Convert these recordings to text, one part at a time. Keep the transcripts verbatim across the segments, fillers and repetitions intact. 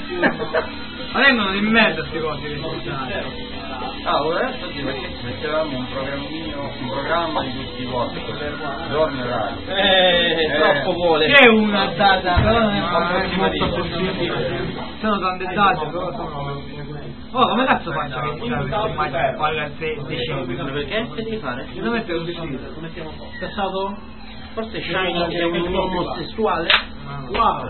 Ma vengono in merda queste cose che si Ah, adesso oggi perché ci mettevamo un programmino, un programma di tutti i vostri, giorni orari. Eh, eh, troppo vuole. C'è una data, però non è Ma molto possibile. Sono tante date, però sono... Oh, come cazzo faccio che c'è mai quale dicembre? Perché che devi fare? Devo mettere un vestito. Pensato? Forse Shiny è un uomo sessuale? Wow!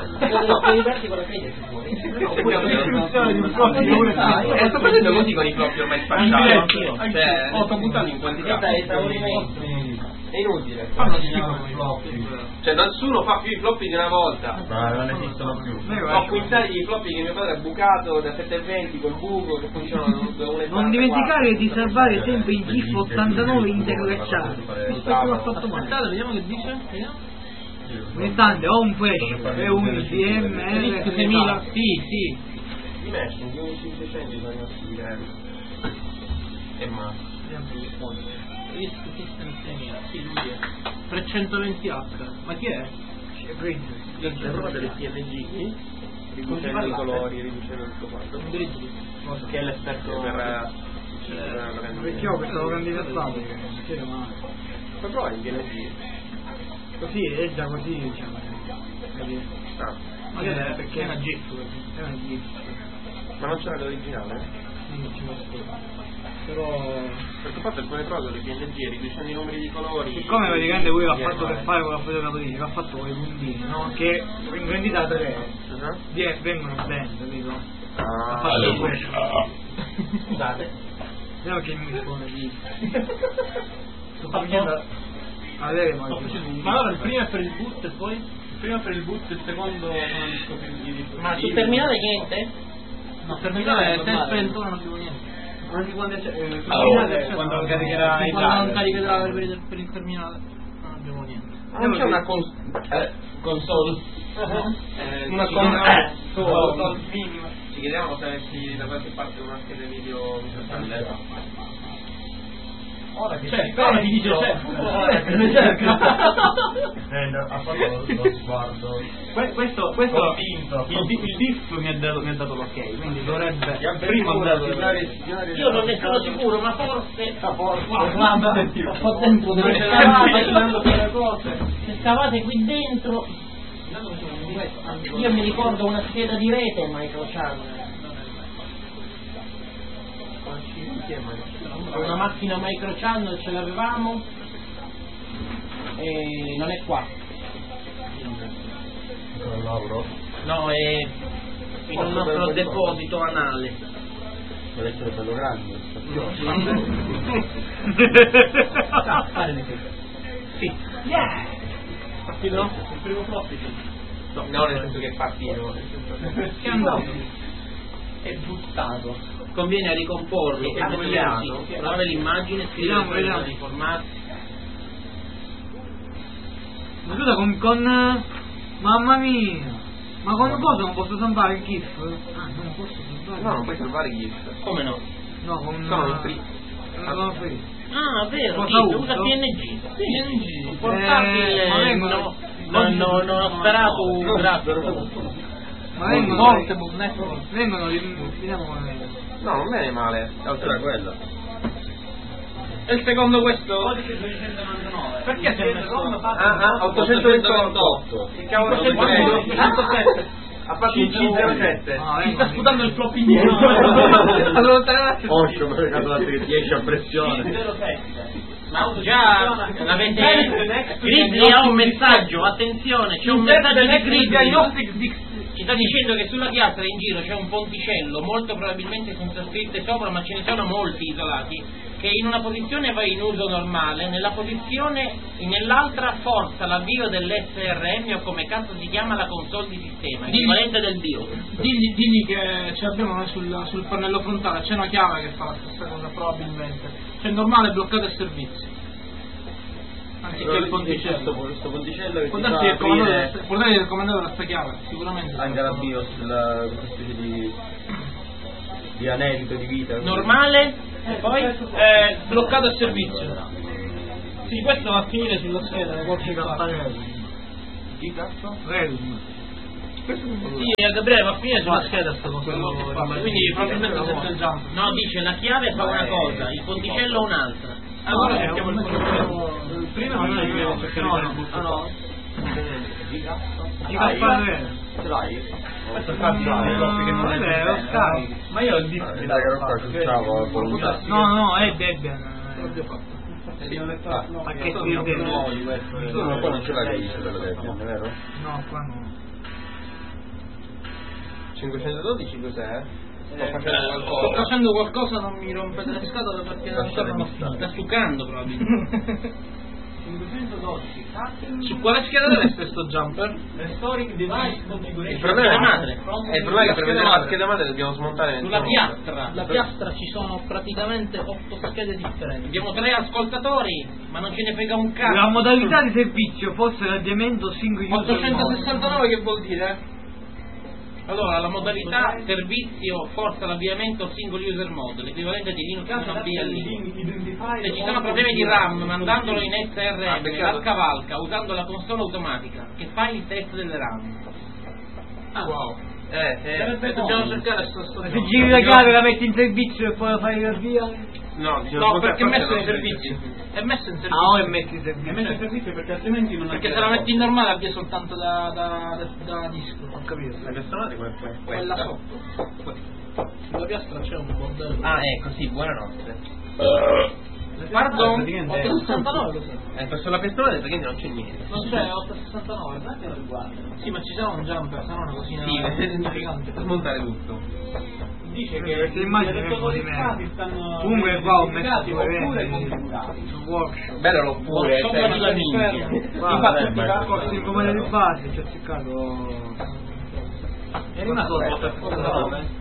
E sto facendo così con i floppy ormai spacciati. Cioè, oh, sto buttando in quantità. È inutile. Fanno schifo i floppy. Cioè nessuno fa più i floppy di una volta. Ma non esistono più. Ho quintali di floppy che mio padre ha bucato da sette e venti col buco che funzionano da uno e Non dimenticare di salvare sempre il GIF ottantanove interracciato. Aspetta, l'ho fatto male. Aspettate, vediamo che dice. Vediamo. Un istante, ho un flash, è un I C M L seimila. Sì, sì. Di me sono due cinquecento sono rimasti e ma Risk System seimila. Sì, lui è. trecentoventi H. Ma chi è? le prove delle P N G riducendo i colori, riducendo tutto quanto. Che è l'esperto per perché io stavo candidato ma poi in P N G così è già così, diciamo. Ah. Ma che è? Perché è una GIF, è una GIF. Ma non c'era l'originale? Però perché fatto alcune prove le P N G riducendo i numeri di colori. siccome praticamente lui l'ha fatto per fare quella fotografica, l'ha fatto con i puntini, no? Che in vendita a tre uh-huh. vengono bene, capito? Ah, ha fatto questo. Scusate. Vediamo che mi risponde di sto facendo a vedere ma ma allora il primo è per il boot e poi il primo è per il boot e il secondo sono gli scopi. Ma sul terminale niente? No, sul terminale è test spento, non dico niente. non si quando c'è eh, allora, quando caricherà i quando non caricherà per il, per il terminale non abbiamo niente. Ah, non c'è una cons- eh, console uh-huh. eh, una console console minima. Ci chiediamo se avessi da qualche parte una scheda video visuale. Ora che c'è, però ti dice c'è, ne cerca. Ha fatto lo sguardo. Questo, questo Convinto. il, il D I F mi ha dato, mi ha dato l'ok, quindi dovrebbe prima io non ne sono sicuro, ma forse Guarda, ho tempo di le cose. se stavate qui dentro io mi ricordo una scheda di rete Microchannel, una macchina Microchannel ce l'avevamo e non è qua, no, è in un nostro deposito anale. Deve essere bello grande. Sì. yeah Partito? Il primo floppy. No, no, nel senso che è partito. che è andato È buttato. Conviene ricomporlo, È tagliato. trovare l'immagine, Vediamo, scrivere vediamo. i formati. ma scusa con, con mamma mia ma con cosa non posso stampare il GIF? Ah non posso stampare No, non puoi salvare GIF. Come no? no con Sono free. sono free Ah, vero, Cosa GIF, uso? usa P N G. P N G. Portatile, Eh, ma vengono- no, no, no, non ho sperato un grafico. ma vengono Morte, Network. vengono vediamo come vengono. No, non viene male. Oltre a quello. E il secondo questo? Perché sei messo? Ah, ah, ottocentoventotto. Che cavolo di ha fatto un C zero sette. Ah, Ti sta vengono. sputando il flop indietro. Allontanate. Oscio, mi ha regato la dieci a pressione. Ma già l'avete. Grizzly ha un messaggio, attenzione, c'è un messaggio di Grizzly. Ci sta dicendo che sulla piazza in giro c'è un ponticello, molto probabilmente senza scritte sopra, ma ce ne sono molti isolati, che in una posizione va in uso normale, nella posizione nell'altra forza l'avvio dell'S R M o come cazzo si chiama la console di sistema, equivalente del Dio. Digli, digli che ce l'abbiamo noi sul, sul pannello frontale, c'è una chiave che fa la stessa cosa probabilmente. Cioè normale bloccato il servizio. Anziché il ponticello. Questo ponticello che Può ti darsi fa che il comandante aprire della- può darsi che il comandante della sta chiave, sicuramente. anche la BIOS, la, questa specie di di anelito di vita. Normale, e poi Eh, bloccato il servizio. Sì, questo va a finire sulla scheda, qualche Campanello. Chi cazzo? Realm Sì, a Gabriele va a finire sulla scheda sto coso. Quindi probabilmente senza il jump. No, dice la chiave fa una cosa, il ponticello un'altra. Allora cerchiamo il ponticello. Prima non è che dobbiamo cercare il no, no. Giga Parrello. Ce l'hai? Questo sta già, che non è vero, scarico. Ma io ho il disco. Dai, che non qua c'entravo la volontà. No, no, è Debian. Ma che scrive? Tu non qua non ce l'hai visto delle Debian, vero? No, qua no. cinquecentododici cos'è? Sto Sto facendo qualcosa. facendo qualcosa, non mi rompete le scatole perché non Lasciare sono di stare. Sta succando probabilmente. cinquecentododici. Su quale scheda deve essere sto jumper? Il Scheda problema madre. è il problema è che per vedere la scheda madre dobbiamo smontare Sulla piastra. La piastra ci sono praticamente otto schede differenti. Abbiamo tre ascoltatori, ma non ce ne frega un cazzo. La modalità di servizio fosse l'avviamento single user mode. ottocentosessantanove che vuol dire? Allora, la modalità servizio forza l'avviamento single user mode, l'equivalente di Linux non B L I. Se ci sono problemi di RAM, mandandolo in S R M, la scavalca usando la console automatica che fa il test delle RAM. Ah, wow. Eh, eh. Dobbiamo cercare sto sto Se giri la chiave la metti in servizio e poi la fai avviare? No, No, perché è messo in servizio. È messo in servizio. Ah, o è messo in servizio? È messo in servizio perché altrimenti non Perché se la metti in normale avvia soltanto da, da, da, da disco. Ho capito. La personale come è Quella sotto. Sulla piastra c'è un bordello. Ah, ecco, sì, buonanotte. Pardon, praticamente- ottocentosessantanove cos'è? Eh, per sulla personale praticamente non c'è niente. Non c'è ottocentosessantanove, sì, ma ci sarà un jumper, sarà una cosina Sì, significante. per smontare tutto. Dice Perché immagini che è un po' di merda. Comunque qua ho messo due eventi su workshop. Bello l'oppure, Workshop cioè, di la minchia. Guarda, Infatti, il corso in comune di base ci ho azzeccato. È rimasto ottocentosessantanove?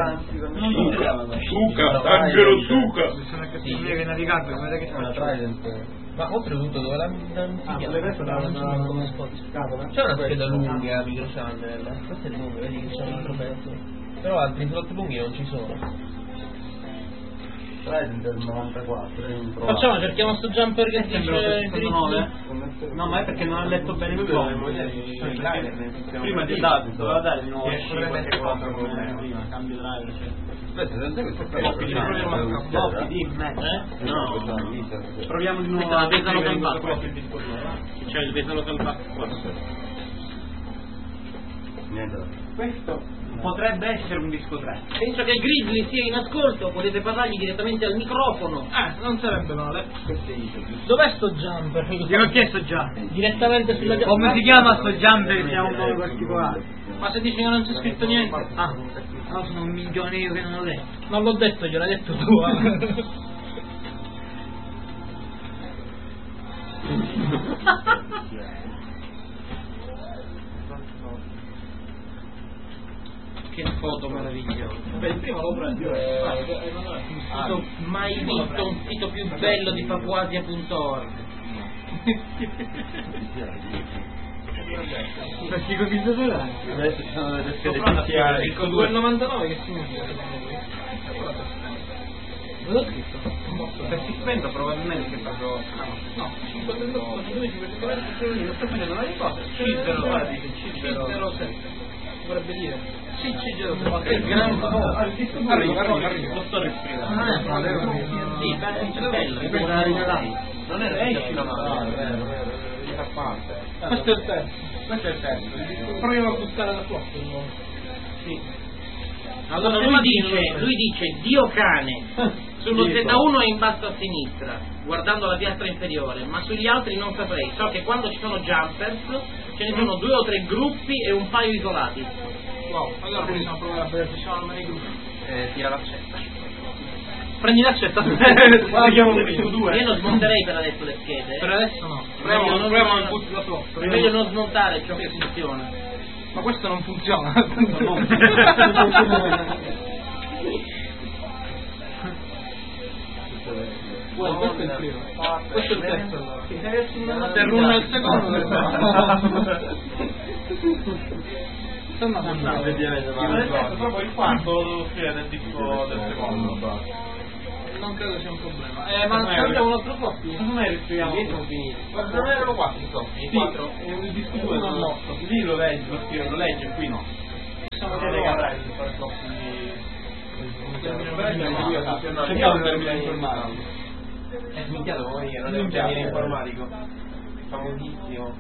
Suca, angelo Suca. Sono che si viene navigando, guarda che Una faccio. Trident. Ma oltretutto dove la Ah, quelle queste non come scatola. c'è una scheda lunga microchannel. Questa è lunga, vedi che c'è un altro pezzo. Però altri slot lunghi non ci sono. Trident del novantaquattro. Facciamo, cerchiamo sto jumper che dice sessantanove? No, ma è perché non ha letto bene il blog. Prima di dato, doveva dare di nuovo quattro prima, cambio driver, eccetera. Aspetta, senza questo è Floppy di no. Proviamo di nuovo Questa è la Vesano a Compact. C'è il Vesano Compact qua. Niente. Questo potrebbe essere un disco tre. Penso che il Grizzly sia in ascolto, potete parlargli direttamente al microfono. Eh, non sarebbe male. Dov'è sto jumper? Gliel'ho chiesto già. Direttamente sulla Come si chiama sto jumper che ha un nome particolare? Ma se dici che non c'è scritto niente? Ah, no, sono un minchione io che non ho letto. Non l'ho detto, gliel'hai detto tu. eh. Che foto meravigliosa. Beh, il primo lo prendi. Non ho mai visto un sito più bello di papuasia punto org. Perché così separati? Adesso ci sono delle schede iniziali. Il due virgola novantanove che significa? Non l'ho scritto. Per si spento probabilmente proprio. No, cinquantadue, cinquantadue, lo sto facendo una risposta. C zero, guarda, dice C zero. C zero sette. Dovrebbe dire. Sì, C zero sette. Che gran favore. Arriva, arriva, arriva. Lo sto respirando. Ah, è vero. Sì, è bello. Questa è la Non è esci la mano. Vero, vero. Di fa parte. Questo è il terzo. Questo è il terzo. Proviamo a buttare da fuoco. Sì. Allora lui dice, lui dice Dio cane. Sullo Z uno è in basso a sinistra, guardando la piastra inferiore, ma sugli altri non saprei. So che quando ci sono jumpers ce ne sono due o tre gruppi e un paio isolati. Wow, allora possiamo provare a vedere se ci sono almeno i gruppi. Eh, tira l'accetta. Prendi l'accetta. Guardiamo due. Io non smonterei per adesso le schede. Per adesso no. Proviamo, Proviamo, non- proviamo non- il put da sotto. È meglio non smontare ciò che funziona. Ma questo non funziona. No. Well, questo è il primo. Questo è il terzo allora. Se runa il secondo. Sta andando. Effettivamente, ma proprio il quarto lo devo scrivere nel disco del secondo. non credo sia un problema. Eh, ma abbiamo un altro floppy? Secondo me riscriviamo. Ma non erano quattro i floppy? quattro. E il disco due non morto. Lì lo leggi, lo scrive, lo legge, qui no. Possiamo vedere vedere. fare floppy. Cerchiamo un termine informatico. È sminchiato come io, non è un termine informatico. Famosissimo.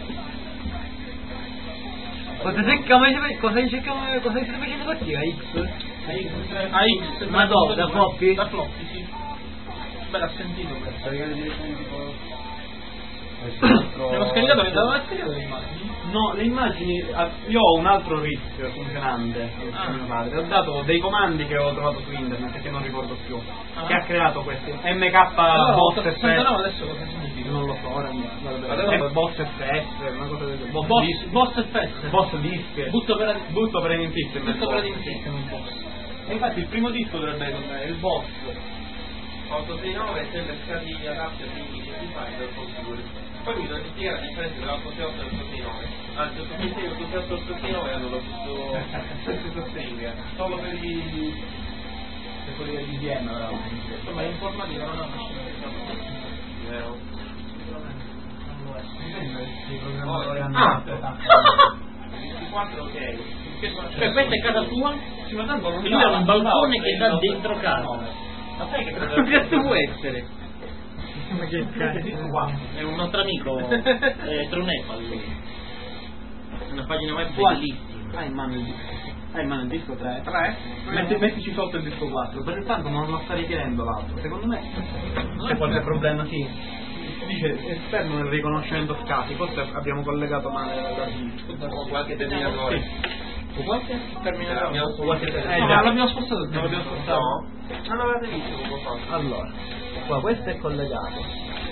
Cosa cerchiamo di cosa cerchiamo cosa stai facendo partire? A X? A X, Ma dove? Da floppy? Da floppy, sì. Beh, l'ha sentito questo. Abbiamo scaricato le dava scaricato le immagini? No, le immagini, io ho un altro R I S funzionante, Ah. mio padre, ho dato dei comandi che ho trovato su internet e che non ricordo più, Ah. che ha creato questi M K Allora, Boss ottocentonove F S, adesso cosa significa? non lo so, ora mi Allora- guarda, Boss F S, una cosa del Boss Boss, Disk, boss F S. Boss Disk, Butto per la butto operating system, Butto Boss. per la system il boss. E infatti il primo disco dovrebbe essere il Boss. otto sei nove sempre scatti adatti a quindi che si fa e del configure. Poi mi dovete spiegare la differenza tra otto sei otto e otto sei nove. Anzi, otto sei sei, otto sei otto e otto sei nove hanno lo stesso stesso string. Solo per i per quelli del D D M veramente. Insomma, l'informatica non è una scienza. Vero? Ah! ventiquattro ok. Cioè questa è casa sua? Sì, ma tanto non E lui ha un balcone che dà dentro casa. Ma sai che Che cazzo può essere? Ma che cazzo? È un nostro amico eh, Tronepal lui. Una pagina web bellissima. Hai in mano il disco. Hai in mano il disco tre? tre? Metti, mettici sotto il disco quattro, per intanto non lo sta richiedendo l'altro, secondo me c'è qualche problema, sì. Dice esterno nel riconoscimento scatti, forse abbiamo collegato male la disco. O qualche terminatore. Su qualche? Terminatore. Abbiamo Qualche eh, eh, No, già. ma l'abbiamo spostato. Non l'abbiamo spostato. No. Ah, non l'avete visto poco fa. Allora, qua questo è collegato.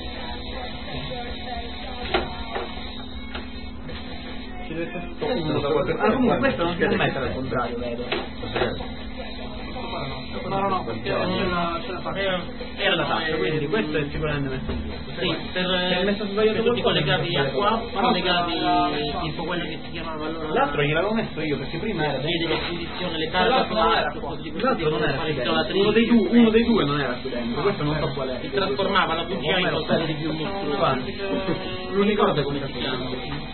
Ci deve essere sotto uno da qualche parte. Ah, comunque questo non si può mettere al contrario, vedo. No, no, no, perché c'è la, c'è la faccia. Era, era la faccia, Quindi quindi questo è sicuramente messo in giusto. sì, per, È messo per sbagliato tutti qualcosa, collegati a non qua, so. collegati tipo quello che si chiamava allora L'altro gliel'avevo messo io perché prima era via dentro. dell'acquisizione, le carte L'altro non era plastic, qua. cose di questo L'altro tipo, non era le qui dentro. installatrici, Uno dei due, uno dei due non era qui dentro, questo non so qual è. che trasformava la V G A in qualcosa di più mostruoso. L'unico cosa come si chiama?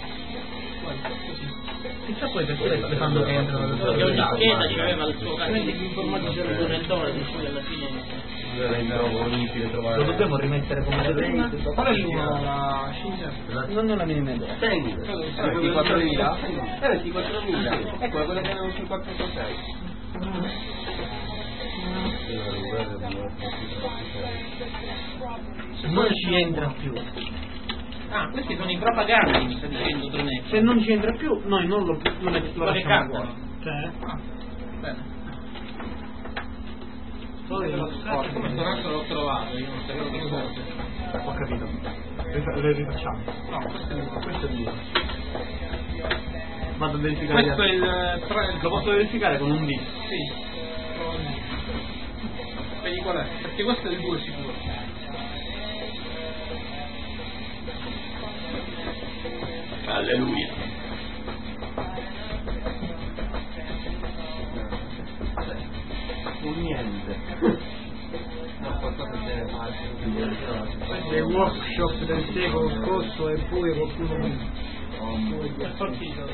Chissà poi perché le fanno che entrano nel Solo che ogni programma. scheda ci aveva il suo cazzo di informatico nel dove di cui alla fine Lo dobbiamo rimettere come prima? Qual è l'uno? La Shinzen? Non ho la minima idea. ventiquattromila? Eh, ventiquattromila. Ecco, quella che era un cinquanta sei. Non ci entra più. ah, questi sono i propagandi, mi sta dicendo Tronetto. Se non ci entra più, noi non lo, non lo Quale lasciamo cazzo? fuori. Cioè? Ah, bene. Poi lo Come sto ragazzo l'ho trovato, io non sapevo che fosse. Ho capito. Rifa- Le rifacciamo. No, questo è il Questo è il due. Vado a verificare. Questo è il tre. Lo posso verificare con un disco. Sì. Vedi qual è? Perché questo è il due sicuro. Alleluia. Un niente. No, qualcosa deve fare. Questo è il workshop del secolo scorso eppure qualcuno mi... È partito.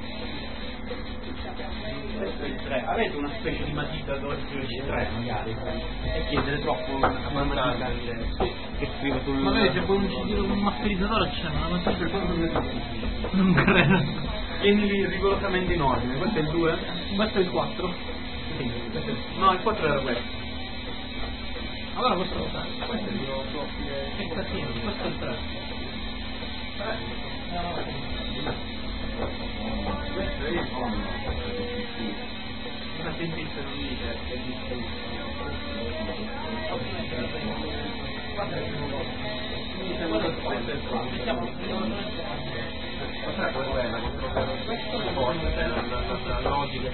Questo è il tre. Avete una specie di matita dove scriverci tre magari? E chiedere troppo una matita che scrive sul... Magari se vuoi un C D con un masterizzatore c'è, ma la masterizzatore Non credo. Tienili rigorosamente in ordine. Questo è il due? questo è il quattro. Sì. Questo è... No, il quattro era questo. Allora questo lo sai. Questo è il mio Che casino, questo è il tre. Questo è il fondo. Una sentenza non dice che è mi sembra che questo è il fondo. Cos'è quella? Questo è forse la logica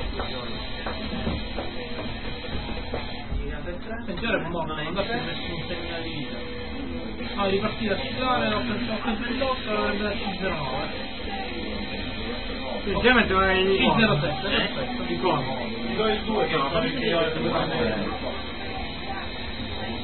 Peggiore è morto, non dà per nessun segnale di vita. No, ripartire a citare, ho preso ho preso il lock, dovrebbe essere C zero nove. Sinceramente non è C zero sette, perfetto. Di come? Ti do il due che non so perché io ho il due.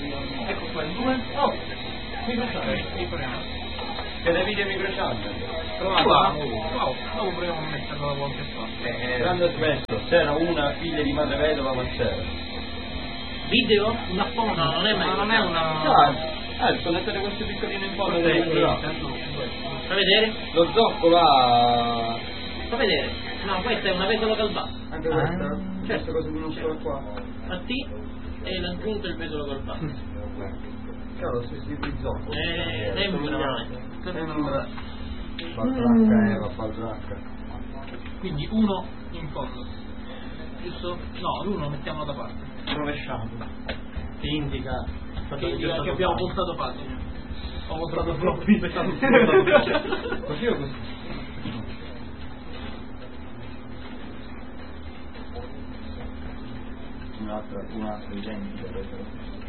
fai due, oh, microchannel. Che ne video microchannel? Proviamo, wow, dopo proviamo a metterlo da qualche parte. Eh, grande aspetto, c'era una figlia di madre vedova, ma c'era. Video? Una foto? No, non è mai. Ma non è una... Ah, eh, connettere queste piccoline in fondo del Fa vedere? Lo zocco là. Fa vedere. No, questa è una vesova calvata. Anche questa? Questa cosa minuscola qua. A T e l'aggiunta il vesova calvata. Cavolo, si si di zocco. Eh, sembra. Sembra. Baldracca, Eva, baldracca. Quindi uno in fondo. Giusto? No, l'uno lo mettiamo da parte. Rovesciato. Ti indica Che, indica che abbiamo puntato pagina. Ho comprato floppy. Così o così? Un'altra, un'altra identica però.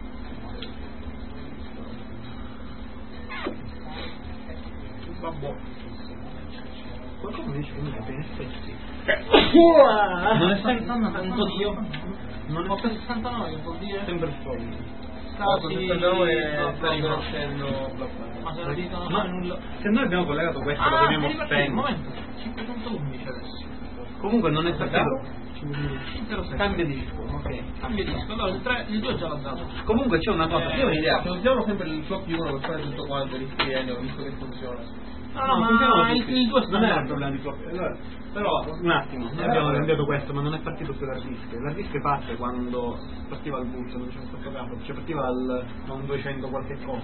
Vabbè. Qualcuno mi dice che mi capì in effetti. Non è sessantanove io? Non ho per sessantanove, vuol dire? Sembra il solito. Casi, sta riconoscendo. ma se lo dicono non Ma è nulla. se noi abbiamo collegato questo lo Ah, dobbiamo un spegnere. momento, cinquecentoundici adesso. Comunque non è stato. zero sei. Cambia disco, ok. Cambia disco, allora il tre, il due già l'ho dato. Comunque c'è una cosa, Eh, io ho un'idea. Se usiamo sempre il floppy uno per fare tutto quanto riscrivendo, visto che funziona. No, no, funzionano ma il, tutti. il due sta non era un andando. problema di floppy. Allora, però un attimo, noi abbiamo cambiato questo, ma non è partito sull'hard disk. L'hard disk parte quando partiva il boot, non c'è questo caso, cioè partiva dal non duecento qualche cosa.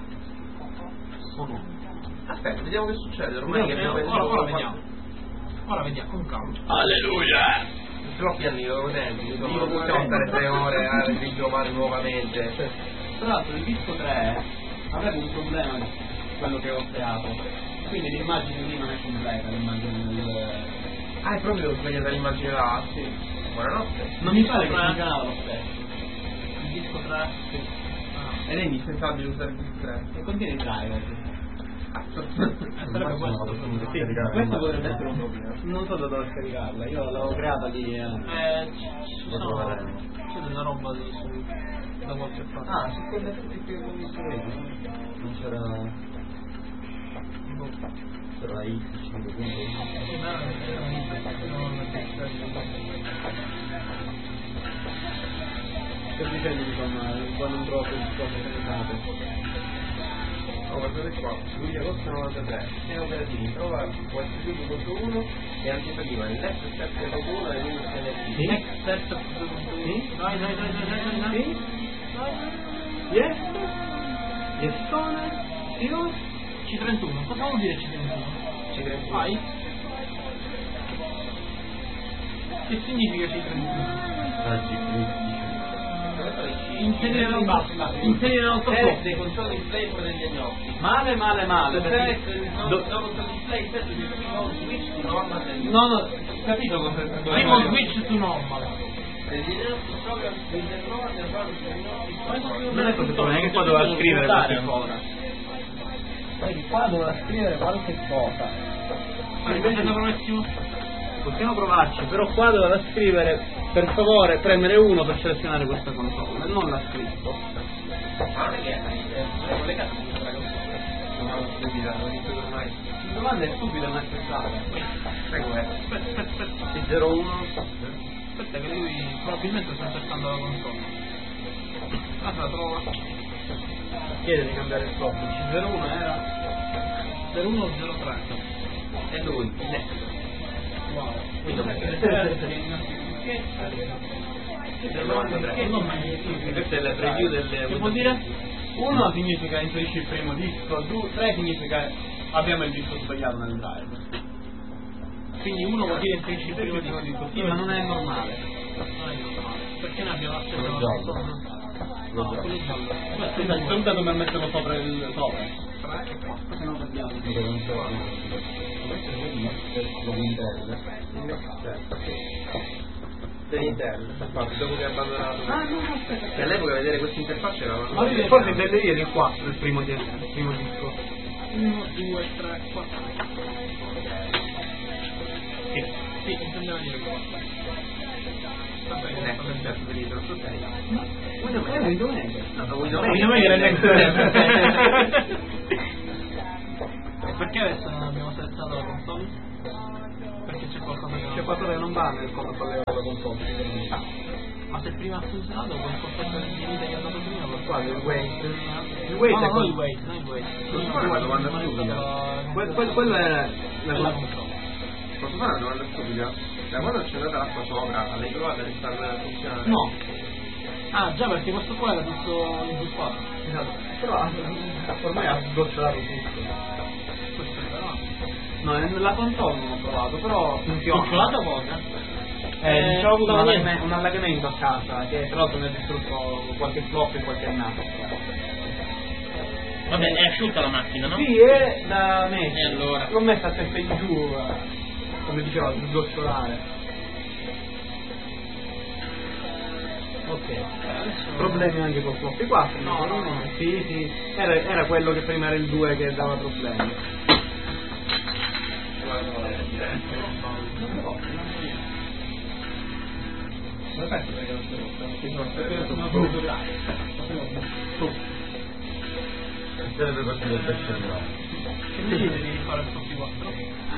O no? Aspetta, vediamo che succede. Ormai che abbiamo Ora, ora vediamo. Ora vediamo, con calma. Alleluia! I troppi anni loro tempi, insomma, non possiamo stare tre ore a ritrovare nuovamente. Tra l'altro il disco tre aveva un problema di quello che ho creato, quindi l'immagine lì non è completa, l'immagine del... Ah, è proprio ho sbagliato l'immagine là, sì. Buonanotte. Non mi pare che funzionava lo stesso. Il disco tre. Ed è indispensabile usare il disco tre. E contiene i driver. Eh, sarebbe questo. Sì, questo potrebbe essere un problema. Non so da dove scaricarla, io l'avevo creata lì. Eh. Eh, ci ci sono... c'è della roba lì su... da qualche parte. Ah, su quelle che ho visto io, non c'era... C'era la X cinque punto Sto dicendo insomma, quando non trovo il cose pensate. Oh, guardate qua, luglio agosto novantatré, sistema operativi, trova U S B due punto uno e antipativo, il Next Step due punto uno e Windows N T. Sì? Next step due punto uno. Sì? Dai, dai, dai, dai, dai, dai. Sì? Yes? Yes, sono? Io? C trentuno, cosa vuol dire C trentuno? C trentuno. Vai. Che significa C trentuno? Inserire in basso, inserire l'altro Select dei controlli display per degli diagnostici. Male, male, male. Select perché- non do- non controlli display, set di nuovo switch di normal del No, no, capito cosa primo switch to normal. Non è così, non è che qua doveva scrivere qualche cosa. Vedi, qua doveva scrivere qualche cosa. Aspetta, prossimo. Possiamo provarci, però qua doveva scrivere per favore premere uno per selezionare questa console, e non l'ha scritto. Ma non è che è collegato con questa console. Domanda stupida, non dico ormai. La domanda è stupida ma è pensata. Prego, eh. Aspetta, aspetta, aspetta. C zero uno. Aspetta che lui probabilmente sta cercando la console. Ah, la trova. Chiede di cambiare il floppy. C zero uno era zero uno o zero tre. E lui, il Next. Wow. Quindi Questo del novantatré. E questa è la preview delle... Che vuol dire? Uno significa inserisci il primo disco, due, tre significa abbiamo il disco sbagliato nel drive. Quindi uno vuol dire inserisci il primo disco. disco, sì, ma non è normale. Non è normale. Perché noi abbiamo acceso Quello la giallo. console. No, quello giallo. Questo è Scusa, il sto tentando per metterlo sopra il sopra. tre e quattro. Se no perdiamo. Dove non c'è dell'Intel, infatti, dopo che ha abbandonato. Ah, no, aspetta. Che all'epoca vedere questa interfaccia era una Ma cosa. forse intende dire il quattro, il primo, di- il primo disco. uno, due, tre, quattro. Sì. Sì, intendeva dire quattro. Va bene, va per certo di Windows sei. Windows è Windows Maker. No, Windows Maker è Next Step. E perché adesso non abbiamo selezionato la console? Perché c'è qualcosa che c'è qualcosa che non va nel come collegato alla console. Ma se prima ha funzionato quel concetto di vita che è andato prima, per quale? Il wait? Il wait no, è no, quello. il wait, non il wait. Non so una domanda stupida. Quello è la console. Posso fare una domanda stupida? Da quando c'è andata l'acqua sopra, l'hai provata a restare funzionare? No. Ah già, perché questo qua era tutto inzuppato. Esatto. Però ormai ha sgocciolato tutto. Questo però. No, nella console non ho provato, però funziona. Sgocciolato cosa? Eh, Eh, ho avuto un, no, allagame- un allagamento a casa che tra l'altro mi ha distrutto qualche flop e qualche naso. Vabbè, è asciutta la macchina, no? Sì, è da me. E allora? L'ho messa a testa in giù, eh, come dicevo, a sgocciolare. Ok. Problemi anche con floppy quattro? No, no, no. Sì, sì. Era, era quello che prima era il due che dava problemi. Perfetto, perché non sarebbe possibile per Che mi dite di fare il floppy quattro?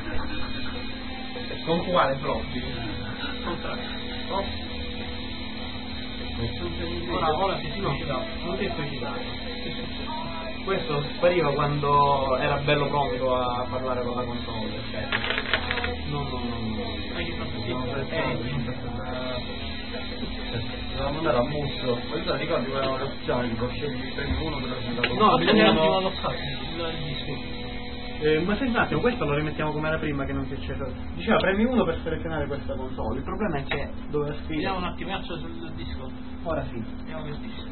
con quale floppy? Con tre. Oh. Ora, ora si No, suicida. non ti suicidare. Questo spariva quando era bello pronto a parlare con la console, eccetera. No, no, no, no. Hai che fatto dovevamo andare a Musso, ma ricordi quando erano le opzioni, tipo scegli il primo uno per la No, bisogna bisognava- allo stato, il disco. Eh, ma senti un attimo, questo lo rimettiamo come era prima che non si è acceso. Diceva premi uno per selezionare questa console. Il problema è che dove sfida. Vediamo un attimaccio sul disco. Ora sì. Vediamo che disco.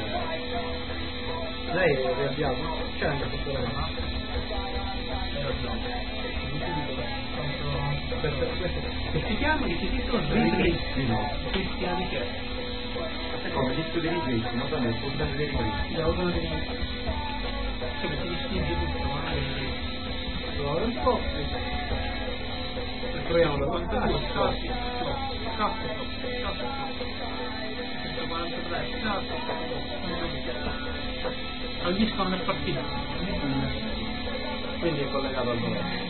Lei è riavviato? C'è anche questo Hai ragione. Questo, questo. Che si chiama, che si titola Bellissimo. Cristiani che è? È come disco di ripristino, quando è il pulsante di ripristino. L'autono di Cioè, si distingue tutto, ma non è Allora, un po'. Proviamo da cinquantadue, quant'anni. scassi, scassi, scassi, centoquarantatré, scassi. Al disco non è partito. Quindi è collegato al dove?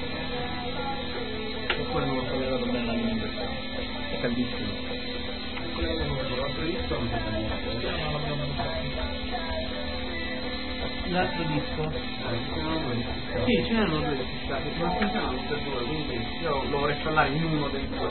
Oppure non è collegato bene all'università? È caldissimo. L'altro disco non si fa niente. Non l'abbiamo usato. L'altro disco? Sì, ce n'erano due fissati, ma funzionano tutti e due, quindi io lo vorrei installare in uno dei due.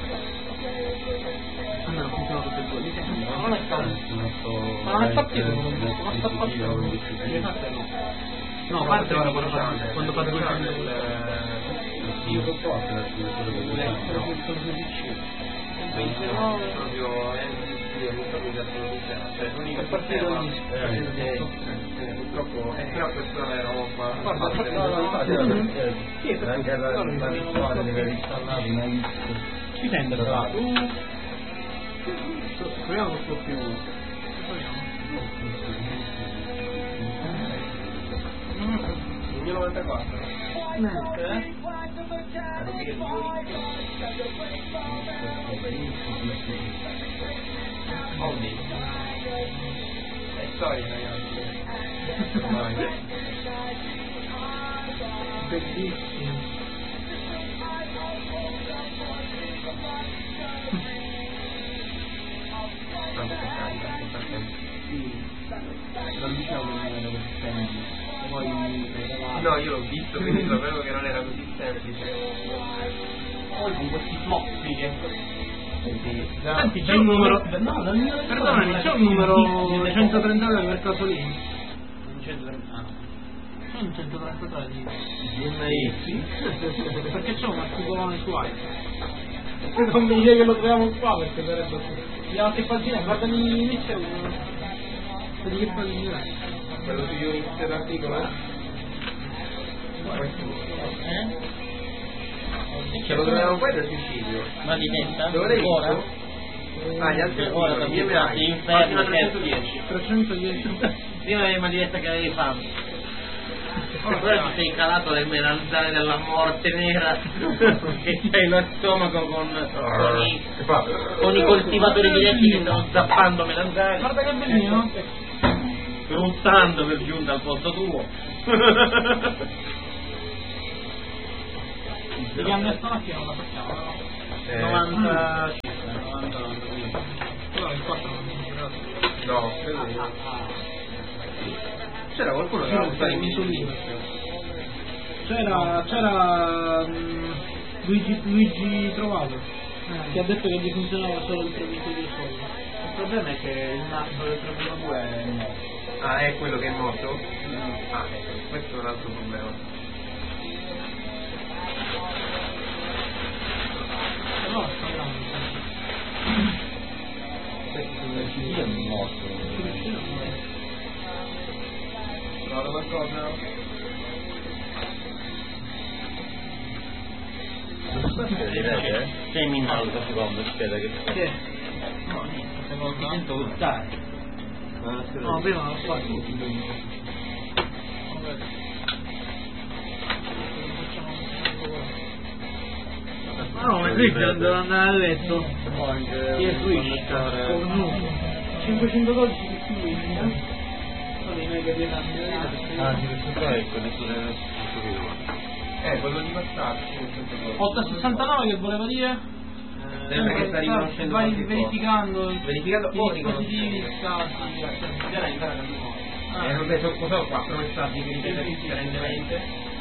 Almeno funzionano tutti e due, mi sembra. Ma non è caldissimo. Ma non è partito come un disco, ma sta partendo. Mi sa che no. No, parte ora quando fa quando fa due anni Io so qua che la ventinove proprio è cioè l'unico sistema purtroppo è però questo era sì, anche la vittoria deve installare una lista. si sente però. Proviamo questo più. duemilanovantaquattro Eh? Audi è storia ragazzi ormai Bellissimo. tanto che carica Sì. Non diciamo che non era così semplice. Poi no io l'ho visto quindi sapevo che non era così semplice poi con questi floppy che Senti, c'è un numero. No, dal mio Perdonami, c'è un numero centotrentadue per caso lì? Non centotrentatré di. Perché c'è un articolone su iPhone. Non mi dice che lo troviamo qua perché sarebbe. Vediamo che pagina, guarda l'inizio. Vedi che pagina è. quello su Unix l'articolo Eh? ce lo troviamo poi da suicidio Ma di testa? dove l'hai Ora? visto? ah gli altri Ora da articoli, buttati io in mi fermo, trecentodieci trecentodieci. Prima avevo di testa che avevi fame. Ora ti sei calato le melanzane della morte nera e c'hai lo stomaco con, con i con i coltivatori diretti che stanno zappando melanzane, Guarda che bellino. ruttando per giunta al posto tuo. Di che anno è stamattina non la facciamo, no? Eh, novanta Però il quattro non mi interessa. No, credo di no. C'era qualcuno che Io aveva non usato sai, i mi sono lì. misurini. C'era, c'era um, Luigi, Luigi Trovato che ha detto che gli funzionava solo il tre virgola due soldi. Il problema è che il nastro del tre virgola due è morto. Ah, è quello che è morto? Ah, ecco, questo è un altro problema. Però sta andando. Questo è morto. Trovato qualcosa? sei minuti secondo, aspetta che Che? no, niente, mi sento urtare. No, prima non lo fatto. Ma no, ma Christian deve andare a letto. Chi è Switch? Cornuto. cinquecentododici di Switch. Sono i mega diamanti. Ah, sì, questo qua è quello Eh, quello di passaggio. ottocentosessantanove che voleva dire? Sembra che sta riconoscendo vai qualche cosa. verificando i Verificando i o dispositivi riconoscendo. scasi. Eh, non so cosa ho quattro messaggi che ripete differentemente.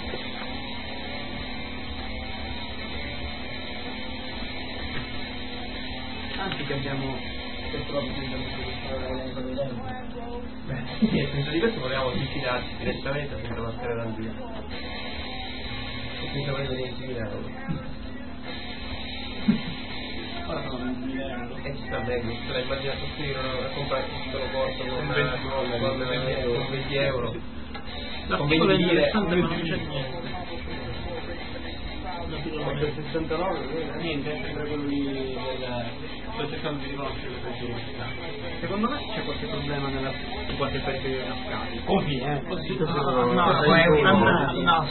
Anzi che abbiamo che proprio Beh, sì, nel senso di questo volevamo suicidarci direttamente senza passare dal via. E senza volere insegnare. E ci sta meglio, se la immagina sostenere a comprare tutto lo porto con venti euro. Con venti lire. Ma non c'è niente. sessantanove niente, è sempre quello lì del... sto cercando di riconoscere le persone. Secondo me c'è qualche problema nella in qualche periodo della scala. Così, eh? Così. No, no, è è un un naso.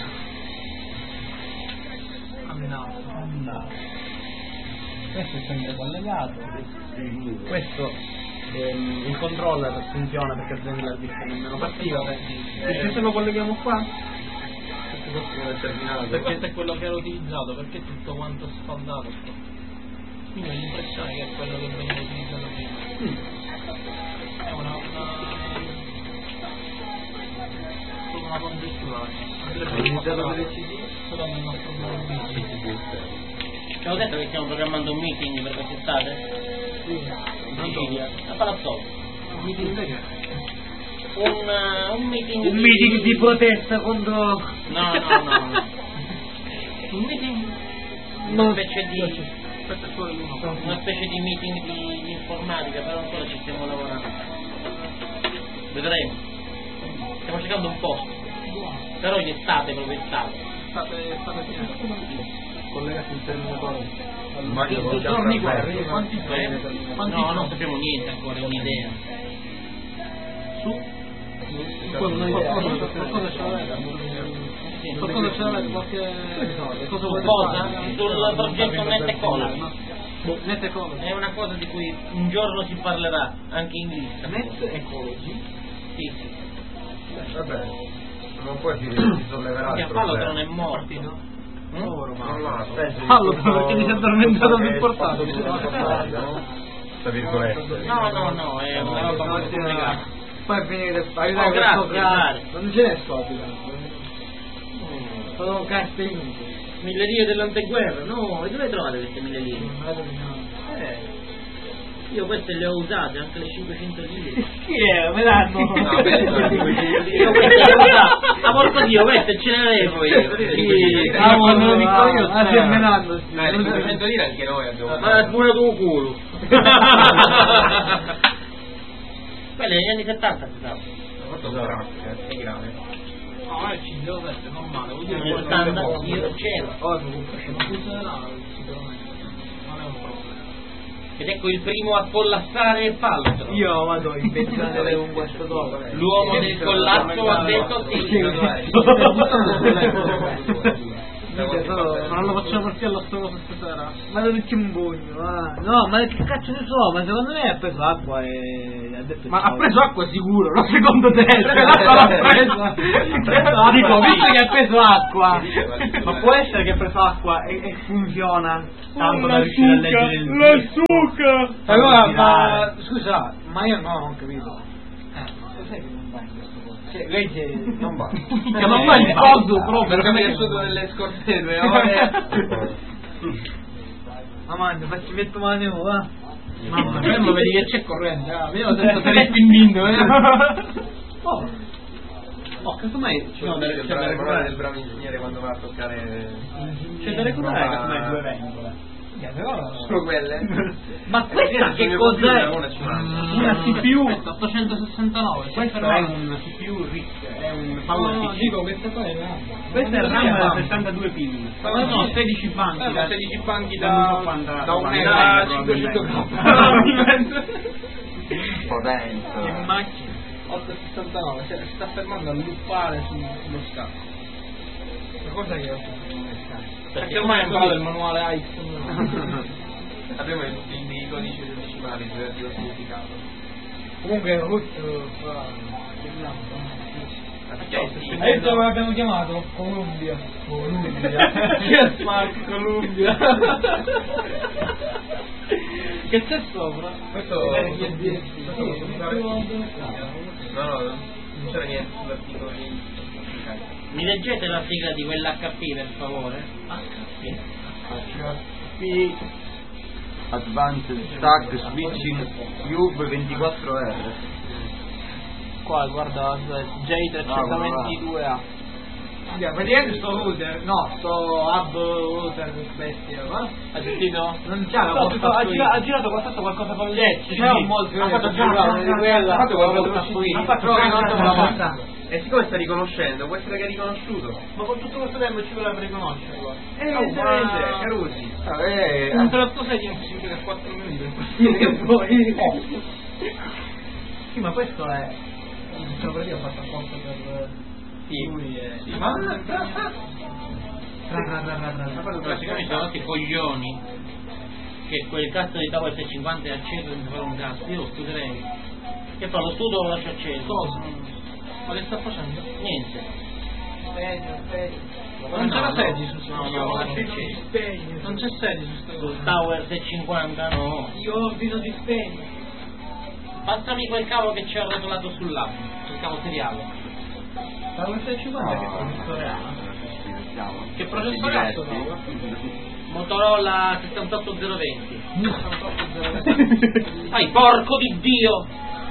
Andato. Questo è sempre collegato. Questo ehm, il controller funziona perché altrimenti la disk è nemmeno partiva. E se lo colleghiamo qua? Perché se è quello che era utilizzato, perché tutto quanto sfaldato sto. Quindi ho l'impressione che è quello che veniva utilizzato prima. Mm. È una una come una congettura. Hai utilizzato delle C D? Però non ho problemi. Ci avevo detto che stiamo programmando un meeting per quest'estate? In Sicilia, a Palazzolo. Mi dice Un, uh, un meeting Un meeting di protesta contro... No, no, no, no. Un meeting una specie di questo è solo l'uno. una specie di meeting di, di informatica, però ancora ci stiamo lavorando. Vedremo. Stiamo cercando un posto. Però in estate, proprio estate. State state piene. Collegati il terminatore. Immagino Tu con torni qua, Gianfranco. quanti Eh? quanti No, non sappiamo niente ancora, è un'idea. su qualcosa qualcosa ce l'avete Sì. qualcosa ce l'avete qualche cosa Su volete cosa? fare? Sul progetto Net Ecology. Boh, Net Ecology È una cosa di cui un giorno si parlerà anche in lista. Net Ecology. Sì, sì. Vabbè, non puoi si si solleverà Perché il a Fallo problema. non è morto. no? Mm? Non l'ha, penso di- Fallo, perché ti sei addormentato sul portatile. Tra virgolette. No, no, no, è una roba molto complicata. Poi finire Oh, aiutare grazie, questo Gare. non ce n'è soldi. Sono carte inutili. Mille lire dell'anteguerra? No, e dove trovate queste mille lire? Eh. Io queste le ho usate, anche le cinquecento lire. Chi è? Me l'hanno. No, beh, sono cinquecento Io queste le ho usate. Ma porco Dio, queste ce le avevo io. Sì. Ah, quando lo dico io, Ah, ah, sì, me l'hanno. Eh, le cinquecento lire anche noi abbiamo. Ma è pure tuo culo. Quelle negli anni settanta si sa. Fatto un crack, eh, è grave. No, è cinque zero sette, non male, vuol dire Nel che standard io c'ero. Oh, mi compro. non funzionerà sicuramente. Non è un problema. Ed ecco il primo a collassare il fallo. Io vado in pensione con questo dopo. L'uomo del collasso ha detto sì. No, ma non lo facciamo partire allo sto cosa stasera. Ma dove c'è un pugno? Ah, no, ma che cazzo ne so, ma secondo me ha preso acqua e ha detto Ma ciao. ha preso acqua sicuro, no? Secondo te? L'acqua l'ha presa. Dico, visto che ha preso acqua, Ma può essere che ha preso acqua e, e funziona tanto da riuscire a leggere il L'assuca! allora, Tirare. ma scusa, ma io no, non ho capito. Eh, ma cos'è che non va in questo posto? Cioè, legge non va. Che non va il coso proprio. Perché mi è piaciuto nelle scorse due ore. Mamma, ti faccio metto mano va. Mamma mia, ma vedi che c'è corrente, ah, vediamo se stai spingendo, eh. Oh, oh casomai c'è No, da c'è c'è da il manuale regolare del bravo ingegnere quando va a toccare. c'è da regolare casomai due ventole. Solo quelle? Ma questa che cos'è? Una ci manca. Una C P U. ottocentosessantanove. Questo è un C P U R I C, è un Power No, P C. dico, questa qua è la... Questo è il RAM da settantadue pin. Ma no, sedici banchi. Eh, ma da- sedici banchi da da, non so quanta- da un quanta mega era, cinquecento probabilmente. K. Potenza. In macchina. ottocentosessantanove, cioè si sta fermando a luppare su- sullo scatto. Ma cosa che ho Perché ormai ha imparato il manuale I C E. Abbiamo i i codici decimali relativi al significato. Comunque Ruth fa Hai come l'abbiamo chiamato? Columbia. Columbia. Smart Columbia. Che c'è sopra? Questo- Eh, gli addetti. No, no, non c'era niente sull'articolo di. Mi leggete la sigla di quell'H P per favore? P Advanced Stack Switching Cube ventiquattro R. Qua guarda J trecentoventidue A. Praticamente sto router, no, sto hub router bestia, va? Hai sentito? Non c'ha la No, posta ha, qui. gira- ha girato qua sotto qualcosa con gli etti. C'era un molto ha fatto ha girare di quella. Ha fatto quella posta qui. velocità. Ha fatto Però una non cosa te la con la manda. posta. E siccome sta riconoscendo, può essere che ha riconosciuto. Ma con tutto questo tempo ci voleva riconoscere qua. Eh, Oh, esattamente, ma- Carusi. Eh, Un trecentottosei di cinque da quattro minuti per partire che poi. Sì, ma questo è. Diciamo perché ho fatto apposta per Sì. lui e. Sì. Ma Praticamente sono stati coglioni che quel cazzo di Tower seicentocinquanta è acceso senza fare un cazzo. Io lo scuderei. Che fa, lo studio o lo lascio acceso? Cosa? Ma che sta facendo? Niente. Ma non c'è la sedia su No, no, lo lascio acceso. Non c'è sedia su sta Sul cosa. Tower seicentocinquanta no. Io ordino di spegnere. Passami quel cavo che c'è arrotolato sul lato, il cavo seriale. Tower seicentocinquanta che processore ha? Che processore ha? Motorola sessantotto zero venti. Fai porco di Dio!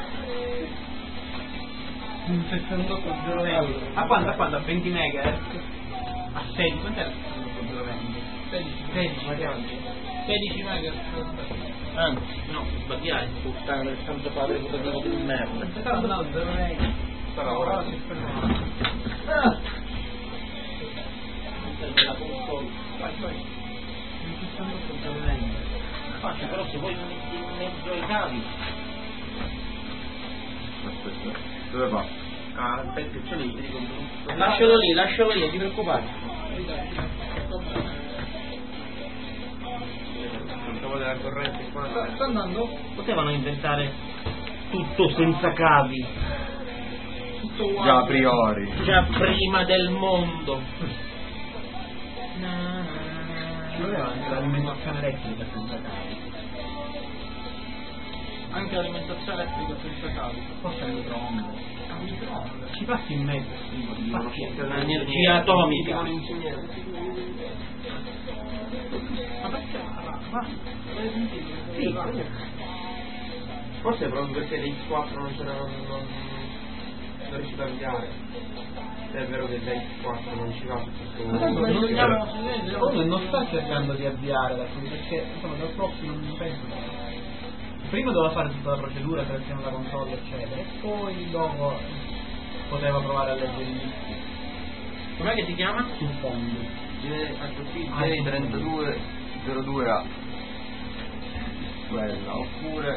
Un sessantotto zero venti. A quanto? A quanto? A venti megahertz? A sedici? Quant'è il sessantotto zero venti? sedici, sedici, sedici megahertz. Anzi, no, sbagliai, puttana del santo padre putativo di merda. No, zero venti. Sta lavorando. Serve la console. Vai, vai. Un sessantotto zero venti. Faccio però se vuoi in mezzo ai cavi. Aspetta, dove va? Ah, aspetta, c'è lì, ti dico. Lascialo lì, lascialo lì, non ti preoccupare. Non trovo della corrente qua. Sta, sta andando? Potevano inventare tutto senza cavi, Tutto uguale. Già a priori. già prima del mondo. Ci voleva anche l'alimentazione elettrica senza cavi. Anche l'alimentazione elettrica senza cavi. Forse le microonde. Ci passi in mezzo, sì, passi. L'energia atomica. Ma perché? Ma l'hai sentito? Sì, forse proprio perché l'X quattro non c'era. Non, non, non è riuscito a avviare. Se è vero che l'X quattro non ci va su questo. Ma tanto Ma non, non sta- chiamano su lei, secondo me non sta cercando di avviare da qui, perché insomma dal prossimo non penso. Prima doveva fare tutta la procedura, selezione della console eccetera, e poi dopo poteva provare a leggere i dischi Com'è che si chiama? sul fondo. J trentadue zero due A. Quella, oppure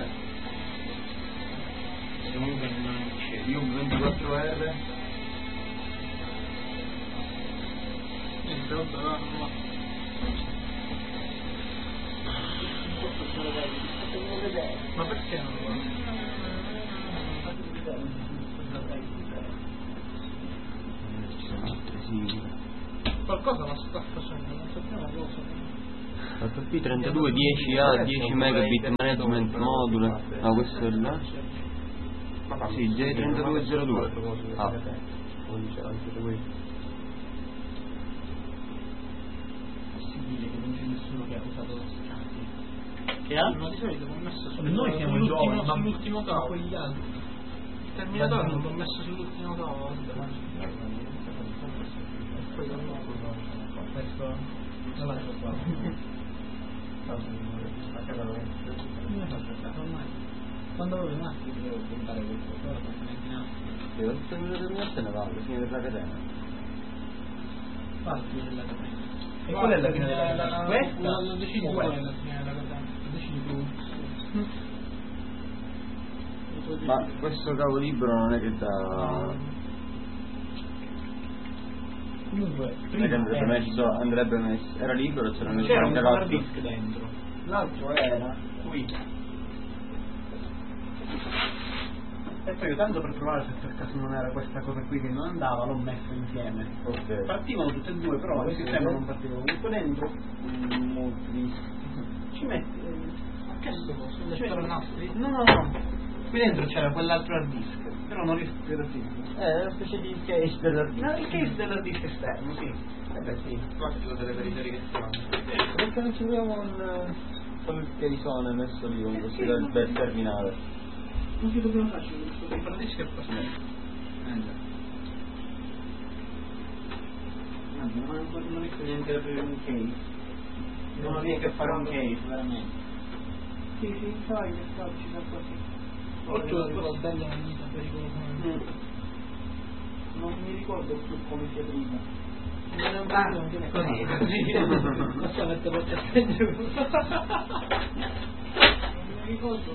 Comunque non c'è. Cube ventiquattro R. Niente, vabbè, va, va. Ma perché non lo qualcosa la sta facendo, non sappiamo cosa. quattro P trentadue dieci A dieci megabit management module. No, questo è là. Sì, J trentadue zero due. Ah. Che ha? Ma di solito l'ho messo sul, Noi siamo sull'ultimo, giovani, ma- sull'ultimo tavolo. quegli altri. Il terminatore non l'ho messo sull'ultimo tavolo. Quando avevo i maschi devo puntare questo, però Io non se ne va, fine della catena. Parti della catena. E qual è la fine della catena? Questa? Lo decidi tu qual è la fine della catena. Lo decidi tu. Ma questo cavo libero non è che da... Comunque, Non è che andrebbe messo, andrebbe messo... Era libero, c'era messo C'era un anche hard l'altro. disk dentro. l'altro era Qui. E poi io tanto per provare se per caso non era questa cosa qui che non andava, l'ho messo insieme. Ok. Partivano tutte e due, però il sistema non partiva comunque dentro. Mm, molti. Ci metti. Ma che sto coso? Cioè, Lettore nastri? no, no, no. Qui dentro c'era quell'altro hard disk, però non riesco a capire. Eh, una specie di case dell'hard disk. No, il case dell'hard disk esterno, sì. Eh beh sì, classico delle periferie che si fanno. Perché non ci troviamo un... quel caseone messo lì con questo bel, bel terminale? Non si dobbiamo farci questo dei hard disk e poi Non non riesco neanche ad aprire un case. Non riesco a fare un case, veramente. sì, sì, sai che sta, ci sta così. Occhio la cosa bella è vita pericolosamente. Mm. Non mi ricordo più come sia prima. Non è un caso, non tiene così. Non so perché lo c'è sempre. Non mi ricordo.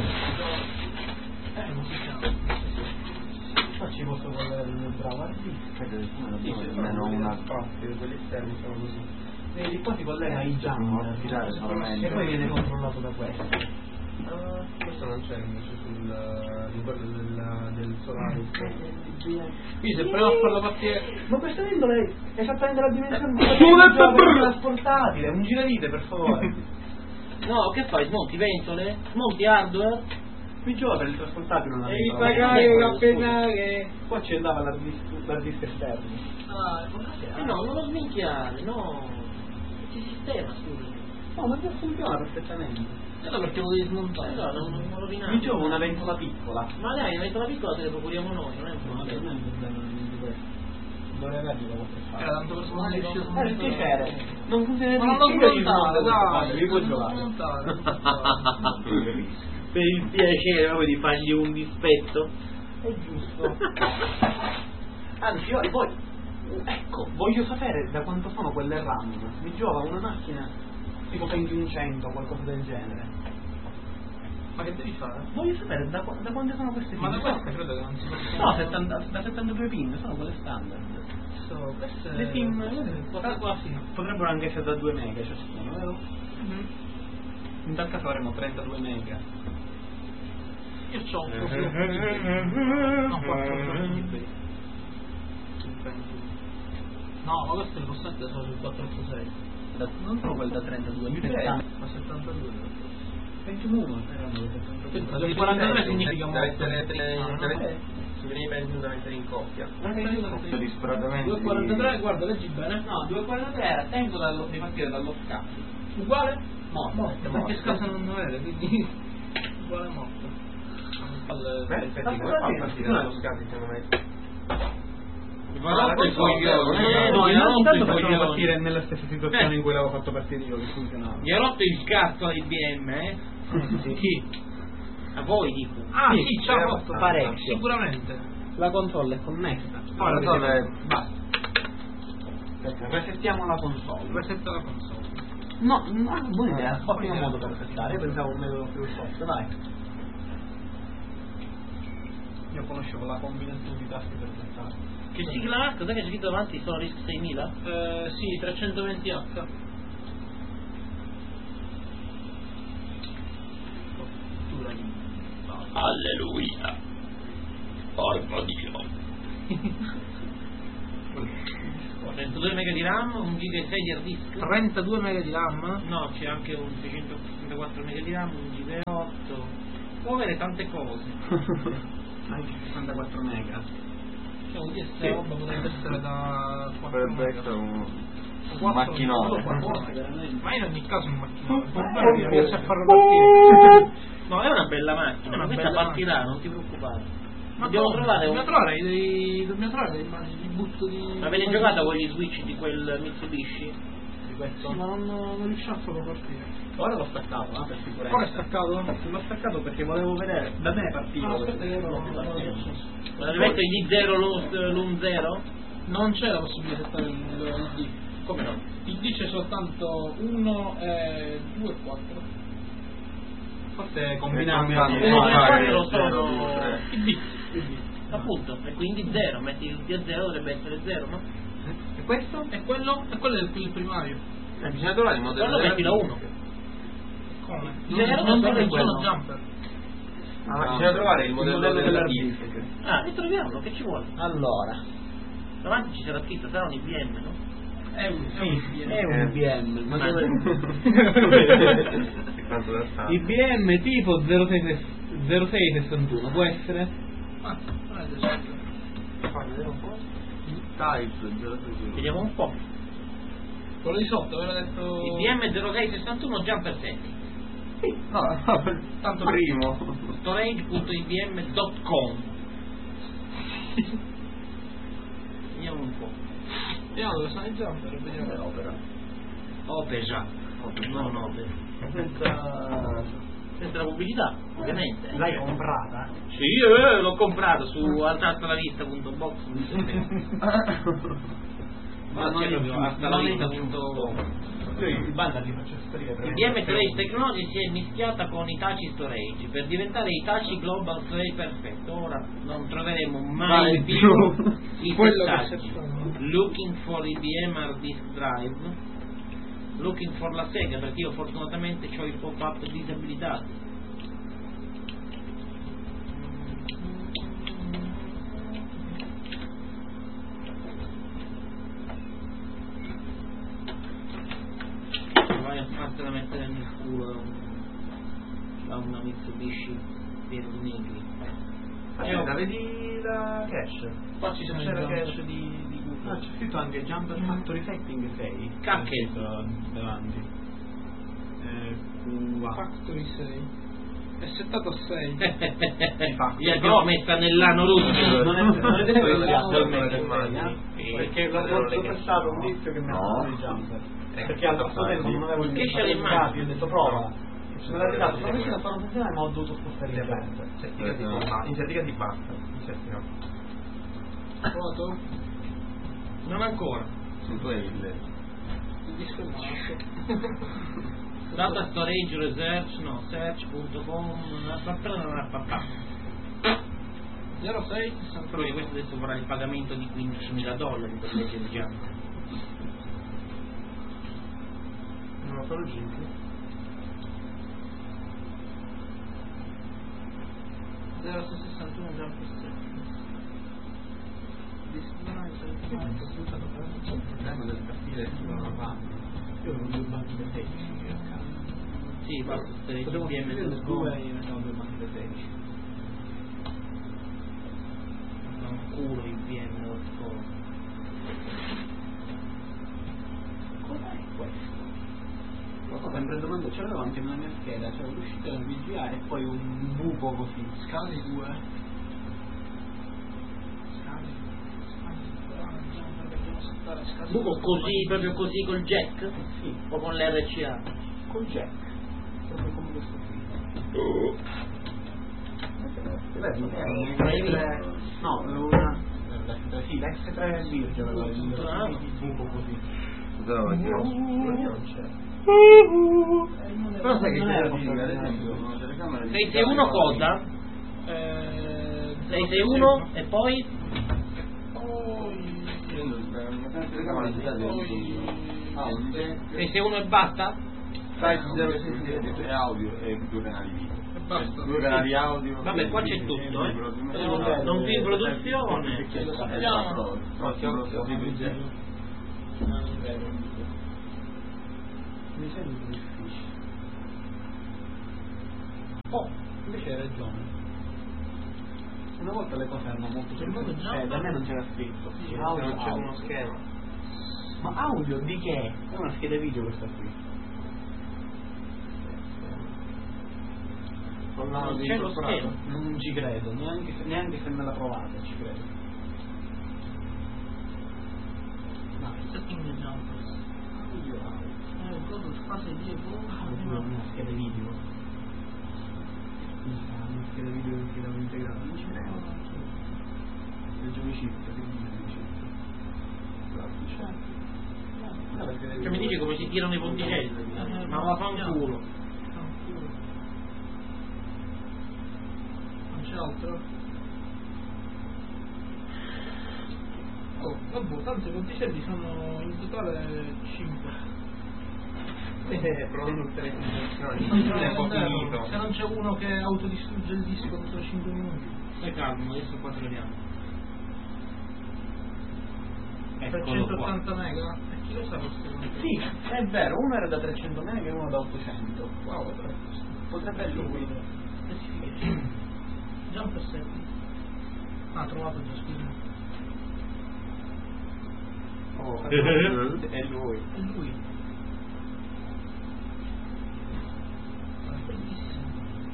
Eh, non si chiama. Ma ci posso guardare il mio bravo hard disk. Almeno una... Quelli esterni sono così. Vedi, qua si collega ai jam da tirare solamente. e poi viene controllato da questo. Ah, questo non c'è invece sul in quello del, del Solaris. Quindi se proviamo a farlo partire. Ma questa vendola è esattamente la dimensione Sulle trasportabile, un giradite per favore. No, che fai? Smonti ventole? Smonti hardware? Mi giova per il trasportabile una Devi ventola. pagare Eh, una scusa. penale. Qua ci andava l'hard disk, l'hard disk esterno. Ah, Eh no, non lo sminchiare, no. Che sistema, scusa. No, ma già funziona perfettamente. allora perché lo devi smontare? No, non, non lo Mi giova una ventola piccola. Ma dai, una ventola piccola te la procuriamo noi, non è un Non è problema. un problema di questo. Dove vedi lo posso Era fare? tanto per smontare. Eh, il piacere. Non funziona Ma non lo smontare, dai. vi puoi Non lo giocare. smontare. Per il piacere proprio di fargli un dispetto. È giusto. Anzi, io poi, ecco, voglio sapere da quanto sono quelle RAM. Mi giova una macchina tipo Pentium cento o qualcosa del genere. Ma che devi fare? Voglio sapere da, qua- da quante sono queste Ma da pin. queste credo che non si possa. No, settanta, da settantadue pin, sono quelle standard. So, queste. Le pin Questa qua sì. potrebbero anche essere da due mega ciascuno, vero? Mhm. In tal caso avremo trentadue mega. Io c'ho un po' più. No, quattro liberi. No, ma questo lo posso mettere solo sul quattrocentottantasei. Da, non sono quelle da trentadue, mi Ma ma settantadue. ventuno erano le settantadue. Il quarantatré significa Da molto. mettere Ah, da no, mettere- se veniva Pentium da mettere in coppia. Disperatamente. due quarantatré, guarda, leggi bene. No, due quarantatré era tempo dallo, di partire dallo scatto. Uguale? Morto. Morto, perché scasa non avere, quindi. Uguale morto. Al- Beh, aspetti, come fa a partire dallo scatto se non hai... Ma la console, eh, no, gli ha rotto intanto i facciamo coglioni. partire nella stessa situazione Eh. in cui l'avevo fatto partire io, che funzionava. Gli ha rotto il cazzo ai B M, eh? Chi? A voi dico. Ah, Sì, sì, c'ha era rotto. parecchio. Sicuramente. La console è connessa. Ora dove... Basta. Resettiamo la console. Resetta la console. No, no, ah, buona idea, ottimo modo per resettare. Io pensavo un metodo più soft, dai. Io conoscevo la combinazione di tasti per resettare. Che sigla ha? Cos'è che c'è scritto davanti? Sono RISC seimila? Eh, sì, trecentoventi H. Alleluia. Porco Dio. trentadue mega di RAM, un giga e sei di hard disk. trentadue mega di RAM? No, c'è anche un seicentosettantaquattro mega di RAM, un giga e otto. Può avere tante cose. Anche sessantaquattro mega. Cioè, un D S sì. Roba potrebbe essere da quattro Potrebbe mega. essere un, un quattro, macchinone. Ma in ogni caso un macchinone. Il problema è che riesce a farlo partire. No, è una bella macchina, ma questa partirà, macchina. Non ti preoccupare. Ma dobbiamo come? trovare un... dobbiamo trovare dei dobbiamo trovare dei immagini di butto di. Avete giocato con gli switch di quel Mitsubishi? Di questo? Sì, ma non, non riusciamo a farlo partire. Ora l'ho staccato, no? Per sicurezza. Ora è staccato? L'ho staccato perché volevo vedere. Da me è partito. Ah, aspetta che ero. Ma deve mettere gli zero l'un zero? Non c'è la possibilità di settare il D. Come no? Il D c'è soltanto uno, due e quattro. Forse combinando combinando. uno e Ah, quattro eh, sono Il D. appunto, e quindi zero, metti il D a zero dovrebbe essere zero, no? E questo? E quello? E quello è il primario. Eh, bisogna trovare il modello Quello metti da della uno. Come? Zero non non non è sono quello. jumper. Ah, ma bisogna trovare il modello, modello della della disk. Ah, e troviamolo, che ci vuole? Allora. Davanti ci sarà scritto, sarà un I B M, no? È un Sì, è è un un I B M. Ma dove? E quanto da stare? I B M tipo zero sei sessantuno, può essere? Ah, non è esatto. Fai vedere un po'. Type zero sei. Vediamo un po'. Quello di sotto, aveva detto. I B M zero sei sessantuno jumper setting. No, no, tanto primo. storage punto i b m punto com. Vediamo un po'. Vediamo dove sono i jumper, vediamo. Opera. Opera. Non opera. Senza... Senza la pubblicità, ovviamente. L'hai comprata? Sì, eh, l'ho comprato su alzastalavista punto box. Ma non è proprio alzastalavista punto com. Io il banda li faccio sparire. I B M Storage Technology si è mischiata con Hitachi Storage per diventare Hitachi Global Storage Perfetto. Ora non troveremo mai Mai più più i quello che settaggi. cercavo. Looking for I B M Hard Disk Drive, looking for la Sega, perché io fortunatamente ho il pop-up disabilitato. Vai a fartela mettere nel culo da, un, da una Mitsubishi per negri. Aspetta, vedi la cache? Qua ci sono C'è i la jumper. cache di, di Google. Ah, c'è scritto anche Jumper Factory Setting sei. Cacche. Davanti. Eh, Q A. Factory sei. È settato a sei. Io l'ho messa nell'anno russo. Non è non è detto che sia No, attualmente no, sei, no, eh? no. Perché l'ho l'ho pensato un tizio che mi ha No. fatto i Jumper. Eh, Perché al suo tempo non avevo il Che c'è tempo le mani? io ho detto prova. Me l'ha dato, sono riuscito a farlo funzionare ma ho dovuto spostare il Jumper. Certicati di basta. In certicati basta. In certicati. Foto? Non ancora. Su tu hai il... Il disco è morto. Data storage research, no, search punto com, zero sei solo che questo adesso vorrà il pagamento di quindicimila dollari per leggere già. Non lo sono Gink. zero sei sessantuno già questo. Il problema del capire non lo fanno. Io avevo due banchi da sedici a casa. Sì, basta storage Potevo I B M scrivere punto due com. e io ne avevo due banchi da sedici. Non culo I B M punto com. Cos'è questo? Lo so, sempre domanda, ce l'avevo anche nella mia scheda, cioè l'uscita del V G A e poi un buco così. Scali due. Scali. Scali. Buco così, proprio così col jack? Sì, O con l'R C A? col jack. Proprio come questo qui. Vedi? No, una... Sì, la S tre Virgin aveva il buco così. Dove lo mettiamo? Non c'è. Però sai che Non c'è era la possibile, ad esempio, una telecamera di- sei sei uno cosa? Eh, sei sei uno e poi? Poi. Una telecamera di- di- Ah, un sei sei uno e basta? Skype zero e audio e due canali video. E basta. Due canali audio. Vabbè, qua c'è tutto, eh. Non vi in produzione. Lo sappiamo. Mi sembra difficile. Oh, invece hai ragione. Una volta le cose erano molto semplici. Eh, da me non c'era scritto. Sì, audio, non c'è audio. uno schema. Ma audio di che? È una scheda video questa qui. Non c'è lo schema. Non ci credo, neanche se, neanche se me la provate, ci credo. No, setting the jumpers. Audio, audio. Eh, cosa fase di Audio, una scheda video. Una scheda video che devo integrare. Non ci credo. Leggiamo i chip, Cioè mi dice come si tirano i ponticelli? Ma va fa un culo. Non c'è altro? Oh, vabbè, tanto i ponticelli sono in totale cinque. Eh, provano tutte le situazioni. Non Non è un po' c'è- finito. Se non c'è uno che autodistrugge il disco dopo cinque minuti. Stai calmo, adesso qua ci vediamo. Per Eccolo qua. centottanta mega? E chi lo sa questo? Sì, è vero, uno era da trecento mega e uno da ottocento. Wow, potrebbe Potrebbe essere lui. Specification. Jump setting. Ah, trovato già, scusa. Oh, è lui. È lui. Ah, bellissimo.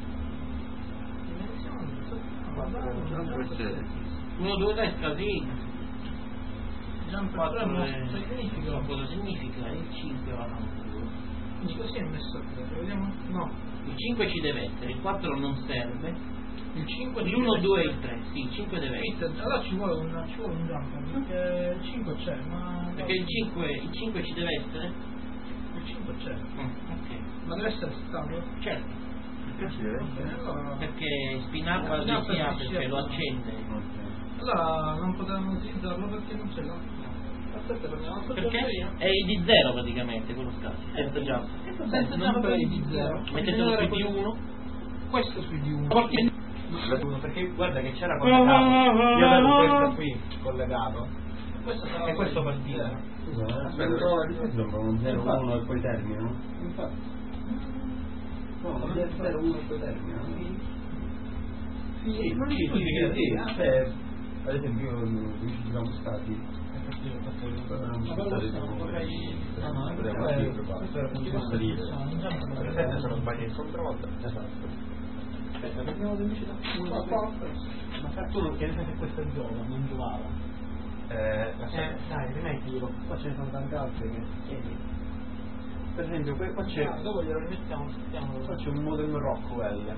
Dimensioni. Questo è Uno, due, tre, sì. Jump Quattro tre, ma è- cosa significa? Cosa significa? Il cinque va a culo. Quindi così è messo a te, vediamo? No. Il cinque ci deve essere, il quattro non serve. Il cinque L'uno, due e il tre, sì, il cinque deve essere. Sì, allora ci vuole un, ci vuole un jumper, perché il cinque c'è, ma... Perché il cinque, il cinque ci deve essere? Il cinque c'è. Ok. Ma deve essere stato? Certo. Bene, allora... Perché spinacca No, no, si perché apre, si cioè lo apre. accende. Allora non potevamo utilizzarlo perché non ce l'ho. Aspetta, prendiamo altro Perché batteria. è il D zero praticamente quello scasso. Senza già. Senza jumper di D zero. Mettetelo su D uno. Questo su D uno. Perché guarda che c'era collegato. Io avevo questo qui collegato. Questo sarà E questo partita. Aspetta, prova di sembra uno zero uno e poi termina. Infatti. No, ma zero uno e poi termina. Sì, Sì, non sì, sì, sì, sì, sì. sì. Cioè, ad esempio io non ci siamo stati. Non ci Ma sono quello stati. non vorrei... No, no, Potremmo questo dire, è- qua. questo era Ci posso dire. Se non sbagli il controllo. Esatto. Aspetta, prendiamo invece da uno qua. Ma sa tu non che ne sai se questo è giova, non giovava. Eh, Eh, dai, rimettilo. Qua ce ne sono tante altre che... Per esempio, que- qua c'è... Ah, dopo glielo rimettiamo, aspettiamo. Qua c'è un modem Rockwell.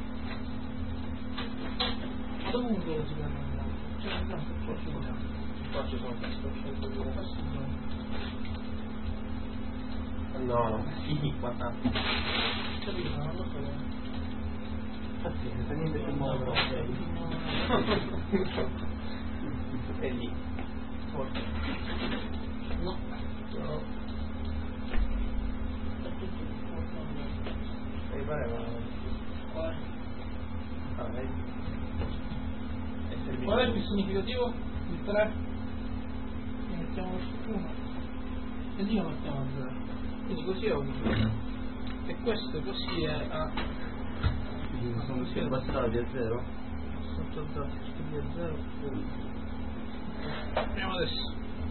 Ma dovunque lo si prende un jumper. C'è un jumper, qua ci vogliamo. qua ci sono questo Questo è il jumper. No, no. Sì, guarda. Capito, non lo so. Infatti, senza niente sul modem Rockwell. È lì. Forse. No. Però... Mi pareva. Qual è? Ah, vedi? È servito. Qual è il più significativo? Il tre? Ne mettiamo su uno. E lì lo mettiamo a zero. Quindi così è uno. E questo così è a... Sono siete passati a zero? Sotto zero. Quindi a zero. Proviamo adesso.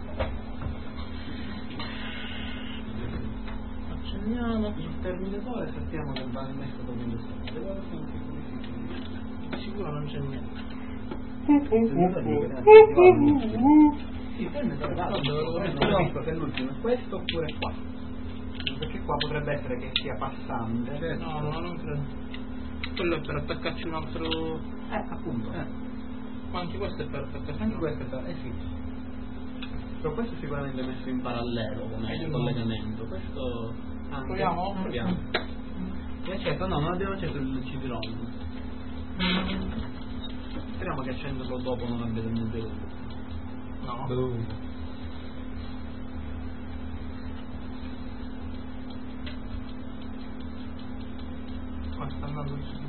Accendiamo. Il terminatore sappiamo che va messo come indossato. Guarda se non si Di sicuro non c'è niente. Sì, il terminatore va. Vabbè, lo Non vedo. capisco se è l'ultimo è questo oppure qua. Perché qua potrebbe essere che sia passante. No, no, non credo. Quello è per attaccarci un altro... Eh, appunto. Eh. Ma anche questo è per attaccarci Anche un questo è per... Eh sì. Però questo è sicuramente messo in parallelo come Eh, collegamento. Questo... anche. Proviamo? Proviamo. E acceso, no, non abbiamo acceso il C D-ROM. Speriamo che accenderlo dopo non abbia del deluso. No. sta andando